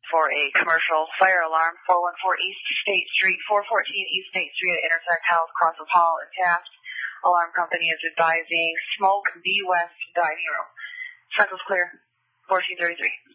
for a commercial fire alarm, 414 East State Street, 414 East State Street at intersect House, Crossing Hall, and Taft. Alarm company is advising smoke B West dining room. Central's clear, 1433.